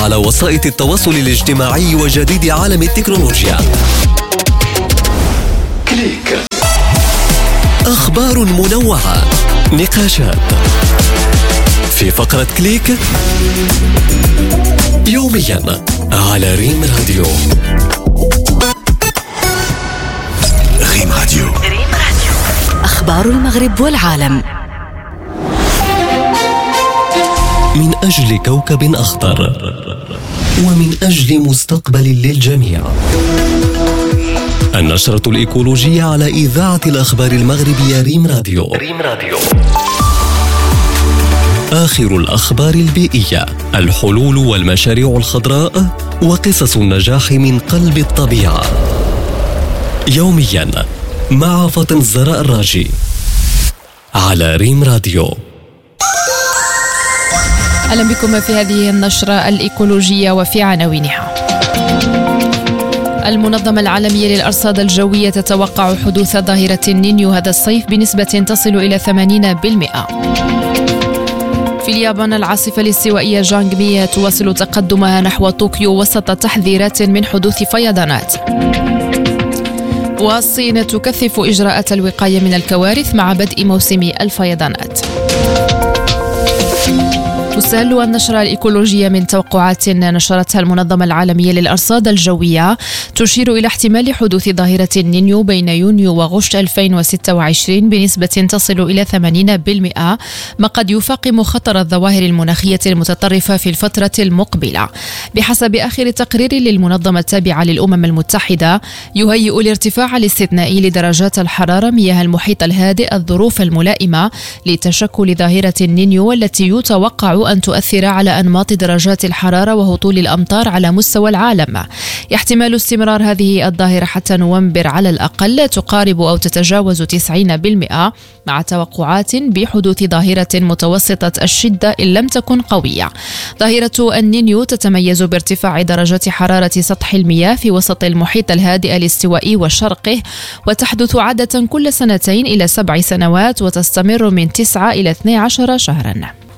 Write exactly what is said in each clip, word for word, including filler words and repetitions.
على وسائط التواصل الاجتماعي وجديد عالم التكنولوجيا. كليك. أخبار منوعة، نقاشات في فقرة كليك يوميا على ريم راديو. ريم راديو. أخبار المغرب والعالم. من أجل كوكب أخضر ومن أجل مستقبل للجميع. النشرة الإيكولوجية على إذاعة الأخبار المغربية ريم راديو. ريم راديو. آخر الأخبار البيئية، الحلول والمشاريع الخضراء وقصص النجاح من قلب الطبيعة. يوميا مع فاطن الزراء الراجي على ريم راديو. أهلا بكم في هذه النشرة الإيكولوجية وفي عناوينها. المنظمة العالمية للأرصاد الجوية تتوقع حدوث ظاهرة النينيو هذا الصيف بنسبة تصل إلى ثمانين بالمئة. في اليابان العاصفة الاستوائية جانغمي تواصل تقدمها نحو طوكيو وسط تحذيرات من حدوث فيضانات. والصين تكثف إجراءات الوقاية من الكوارث مع بدء موسم الفيضانات. تسهل النشرة الإيكولوجية من توقعات نشرتها المنظمة العالمية للأرصاد الجوية تشير إلى احتمال حدوث ظاهرة النينيو بين يونيو وغشت ألفين وستة وعشرين بنسبة تصل إلى ثمانين بالمئة، ما قد يفاقم خطر الظواهر المناخية المتطرفة في الفترة المقبلة. بحسب آخر تقرير للمنظمة التابعة للأمم المتحدة، يهيئ الارتفاع الاستثنائي لدرجات الحرارة مياه المحيط الهادئ الظروف الملائمة لتشكل ظاهرة النينيو، والتي يتوقع أن تؤثر على أنماط درجات الحرارة وهطول الأمطار على مستوى العالم. يحتمل استمرار هذه الظاهرة حتى نوفمبر على الأقل، تقارب أو تتجاوز تسعين بالمئة، مع توقعات بحدوث ظاهرة متوسطة الشدة إن لم تكن قوية. ظاهرة النينيو تتميز بارتفاع درجات حرارة سطح المياه في وسط المحيط الهادئ الاستوائي وشرقه، وتحدث عادة كل سنتين إلى سبع سنوات، وتستمر من تسعة إلى اثني عشر شهرا.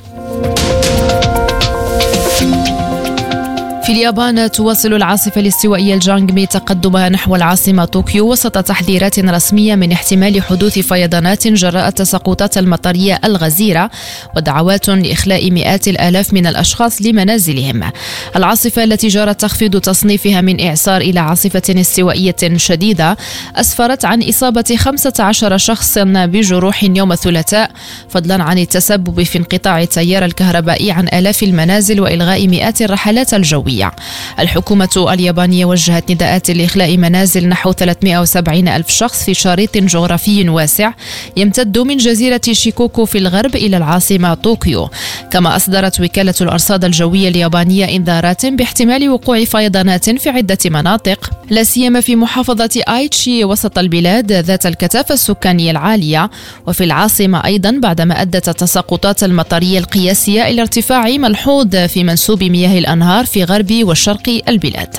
في اليابان تواصل العاصفة الاستوائية الجانغمي تقدمها نحو العاصمة طوكيو وسط تحذيرات رسمية من احتمال حدوث فيضانات جراء التساقطات المطرية الغزيرة ودعوات لإخلاء مئات الآلاف من الأشخاص لمنازلهم. العاصفة التي جرى تخفيض تصنيفها من إعصار إلى عاصفة استوائية شديدة أسفرت عن إصابة خمسة عشر شخصا بجروح يوم الثلاثاء، فضلا عن التسبب في انقطاع التيار الكهربائي عن آلاف المنازل وإلغاء مئات الرحلات الجوية. الحكومة اليابانية وجهت نداءات لإخلاء منازل نحو ثلاثمئة وسبعين ألف شخص في شريط جغرافي واسع يمتد من جزيرة شيكوكو في الغرب إلى العاصمة طوكيو. كما أصدرت وكالة الأرصاد الجوية اليابانية إنذارات باحتمال وقوع فيضانات في عدة مناطق، لا سيما في محافظة آيتشي وسط البلاد ذات الكثافة السكانية العالية، وفي العاصمة أيضا، بعدما أدت التساقطات المطرية القياسية إلى ارتفاع ملحوظ في منسوب مياه الأنهار في غرب وشرق البلاد.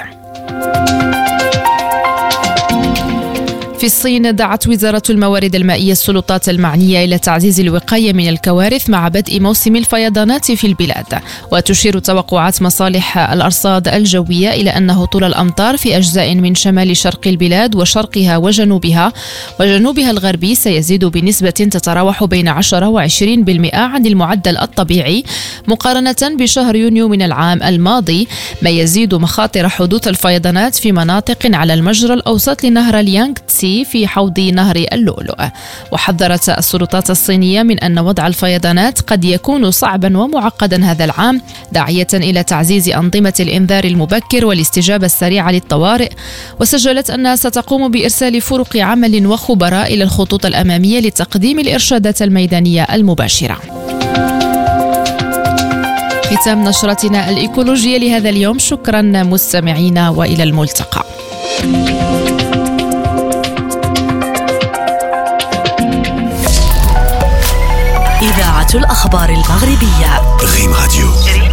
في الصين دعت وزارة الموارد المائية السلطات المعنية إلى تعزيز الوقاية من الكوارث مع بدء موسم الفيضانات في البلاد. وتشير توقعات مصالح الأرصاد الجوية إلى أن هطول الأمطار في أجزاء من شمال شرق البلاد وشرقها وجنوبها وجنوبها الغربي سيزيد بنسبة تتراوح بين عشرة وعشرين بالمئة عن المعدل الطبيعي مقارنة بشهر يونيو من العام الماضي، ما يزيد مخاطر حدوث الفيضانات في مناطق على المجرى الأوسط لنهر اليانغ تسي في حوض نهر اللؤلؤ. وحذرت السلطات الصينية من أن وضع الفيضانات قد يكون صعبا ومعقدا هذا العام، داعية إلى تعزيز أنظمة الإنذار المبكر والاستجابة السريعة للطوارئ. وسجلت أنها ستقوم بإرسال فرق عمل وخبراء إلى الخطوط الأمامية لتقديم الإرشادات الميدانية المباشرة. ختام نشرتنا الإيكولوجية لهذا اليوم. شكرا مستمعينا وإلى الملتقى. إذاعة الأخبار المغربية ريم راديو.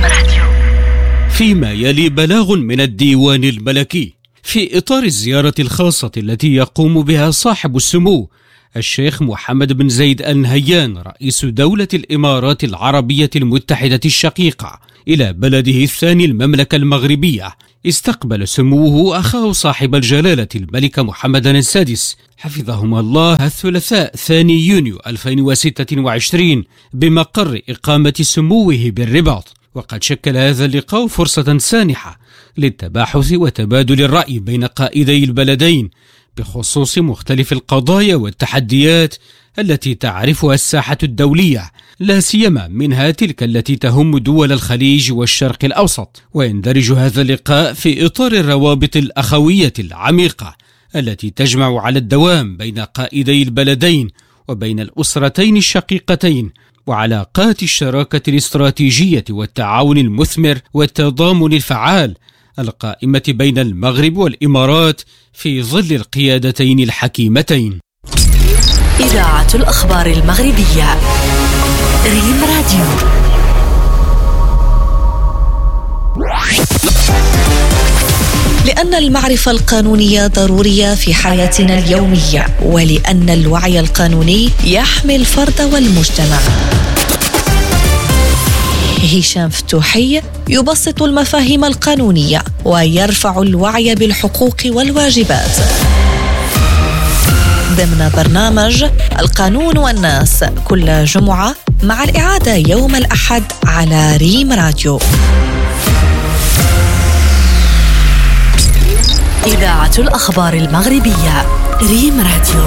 فيما يلي بلاغ من الديوان الملكي في إطار الزيارة الخاصة التي يقوم بها صاحب السمو الشيخ محمد بن زايد آل نهيان رئيس دولة الإمارات العربية المتحدة الشقيقة إلى بلده الثاني المملكة المغربية، استقبل سموه أخاه صاحب الجلالة الملك محمد السادس حفظهما الله الثلاثاء ثاني يونيو ألفين وستة وعشرين بمقر إقامة سموه بالرباط. وقد شكل هذا اللقاء فرصة سانحة للتباحث وتبادل الرأي بين قائدي البلدين بخصوص مختلف القضايا والتحديات التي تعرفها الساحة الدولية، لا سيما منها تلك التي تهم دول الخليج والشرق الأوسط. ويندرج هذا اللقاء في إطار الروابط الأخوية العميقة التي تجمع على الدوام بين قائدي البلدين وبين الأسرتين الشقيقتين، وعلاقات الشراكة الاستراتيجية والتعاون المثمر والتضامن الفعال القائمة بين المغرب والإمارات في ظل القيادتين الحكيمتين. إذاعة الأخبار المغربية ريم راديو. لأن المعرفة القانونية ضرورية في حياتنا اليومية، ولأن الوعي القانوني يحمي الفرد والمجتمع. هشام فتوحي يبسط المفاهيم القانونية ويرفع الوعي بالحقوق والواجبات ضمن برنامج القانون والناس كل جمعة، مع الإعادة يوم الأحد على ريم راديو. إذاعة الأخبار المغربية ريم راديو.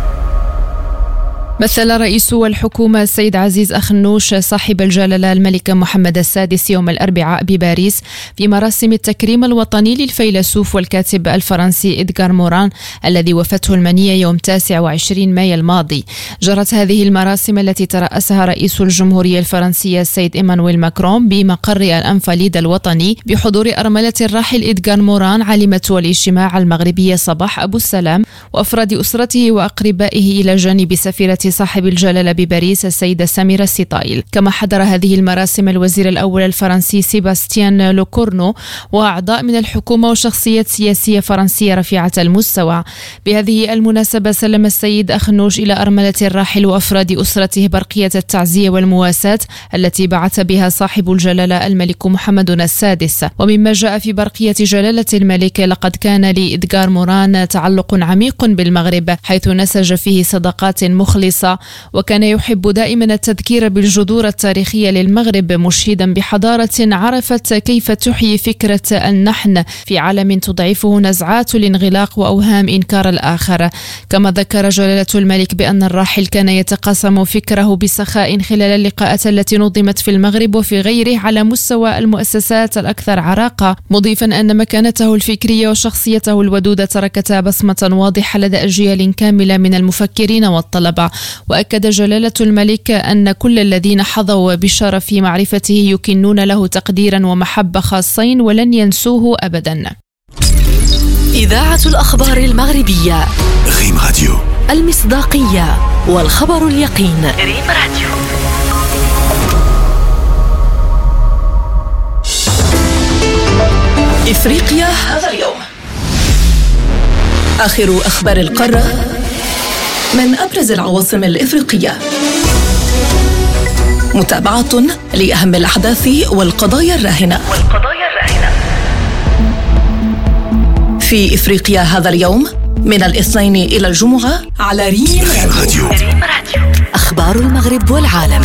مثل رئيس الحكومة السيد عزيز أخنوش صاحب الجلالة الملك محمد السادس يوم الأربعاء بباريس في مراسم التكريم الوطني للفيلسوف والكاتب الفرنسي إدغار موران الذي وفته المنية يوم تاسع وعشرين مايو الماضي. جرت هذه المراسم التي ترأسها رئيس الجمهورية الفرنسية السيد إيمانويل ماكرون بمقر الأنفاليد الوطني بحضور أرملة الراحل إدغار موران عالمة الاجتماع المغربية صباح أبو السلام وأفراد أسرته وأقربائه، إلى جانب سفيرة صاحب الجلالة بباريس السيدة سميرة سيطايل. كما حضر هذه المراسم الوزير الأول الفرنسي سيباستيان لوكورنو وأعضاء من الحكومة وشخصيات سياسية فرنسية رفيعة المستوى. بهذه المناسبة سلم السيد أخنوش إلى أرملة الراحل وأفراد أسرته برقية التعزية والمواساة التي بعث بها صاحب الجلالة الملك محمد السادس. ومما جاء في برقية جلالة الملك، لقد كان لإدغار موران تعلق عميق بالمغرب، حيث نسج فيه صداقات مخلصة، وكان يحب دائما التذكير بالجذور التاريخية للمغرب، مشيدا بحضارة عرفت كيف تحيي فكرة النحن في عالم تضعفه نزعات الانغلاق وأوهام إنكار الآخر. كما ذكر جلالة الملك بأن الراحل كان يتقاسم فكره بسخاء خلال اللقاءات التي نظمت في المغرب وفي غيره على مستوى المؤسسات الأكثر عراقة، مضيفا أن مكانته الفكرية وشخصيته الودودة تركتا بصمة واضحة لدى أجيال كاملة من المفكرين والطلبة. وأكد جلالة الملك أن كل الذين حظوا بالشرف معرفته يكنون له تقديرا ومحبة خاصين ولن ينسوه أبدا. إذاعة الأخبار المغربية ريم راديو. المصداقية والخبر اليقين. ريم راديو. إفريقيا هذا اليوم. آخر أخبار القارة من أبرز العواصم الإفريقية. متابعة لأهم الأحداث والقضايا الراهنة والقضايا الراهنة في إفريقيا هذا اليوم، من الاثنين إلى الجمعة على ريم راديو. أخبار المغرب والعالم.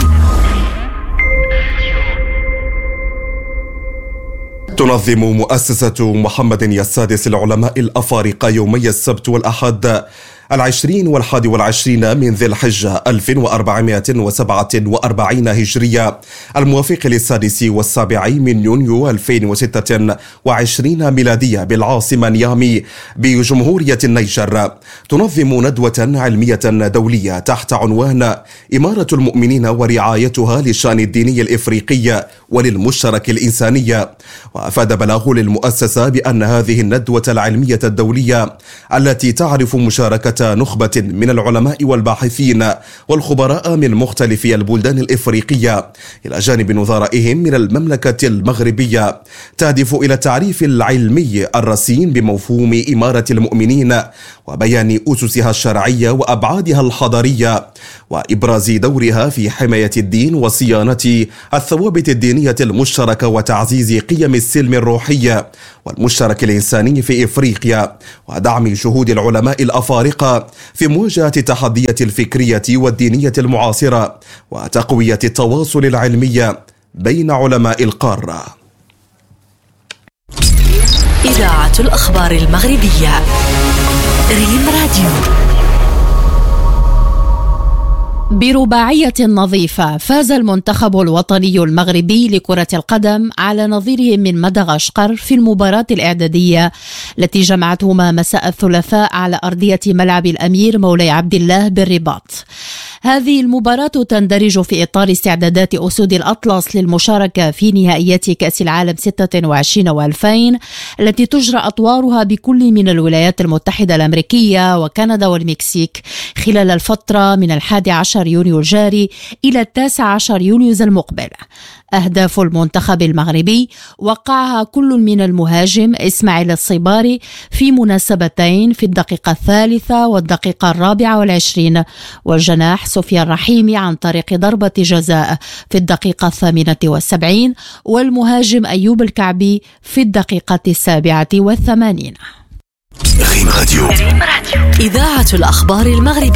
تنظم مؤسسة محمد السادس للعلماء الأفارقة يومي السبت والأحد العشرين والحادي والعشرين من ذي الحجة ألف وأربعمائة وسبعة وأربعين هجرية الموافق للسادس والسابع من يونيو ألفين وستة وعشرين ميلادية بالعاصمة نيامي بجمهورية النيجر. تنظم ندوة علمية دولية تحت عنوان إمارة المؤمنين ورعايتها للشأن الديني الإفريقي وللمشترك الإنساني. وأفاد بلاغ للمؤسسة بأن هذه الندوة العلمية الدولية التي تعرف مشاركة ذات نخبة من العلماء والباحثين والخبراء من مختلف البلدان الإفريقية إلى جانب نظرائهم من المملكة المغربية، تهدف إلى التعريف العلمي الرصين بمفهوم إمارة المؤمنين وبيان أسسها الشرعية وأبعادها الحضارية وإبراز دورها في حماية الدين وصيانة الثوابت الدينية المشتركة وتعزيز قيم السلم الروحي والمشترك الإنساني في إفريقيا، ودعم جهود العلماء الأفارقة في مواجهة التحديات الفكرية والدينية المعاصرة وتقوية التواصل العلمي بين علماء القارة. إذاعة الأخبار المغربية ريم راديو. برباعية نظيفة فاز المنتخب الوطني المغربي لكرة القدم على نظيره من مدغشقر في المباراة الإعدادية التي جمعتهما مساء الثلاثاء على أرضية ملعب الأمير مولاي عبد الله بالرباط. هذه المباراة تندرج في إطار استعدادات أسود الأطلس للمشاركة في نهائيات كأس العالم ستة وعشرين وألفين التي تجرى أطوارها بكل من الولايات المتحدة الأمريكية وكندا والمكسيك خلال الفترة من الحادي عشر يونيو الجاري إلى التاسع عشر يوليو المقبل. أهداف المنتخب المغربي وقعها كل من المهاجم إسماعيل الصباري في مناسبتين في الدقيقة الثالثة والدقيقة الرابعة والعشرين، والجناح سفيان رحيمي عن طريق ضربة جزاء في الدقيقة الثامنة والسبعين، والمهاجم أيوب الكعبي في الدقيقة السابعة والثمانين. إذاعة الأخبار المغربية.